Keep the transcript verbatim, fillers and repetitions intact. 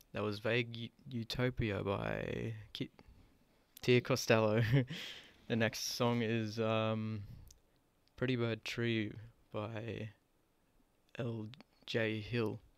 That was Vague U- Utopia by Ki- Tia Costello. The next song is um, Pretty Bird Tree by L J Hill.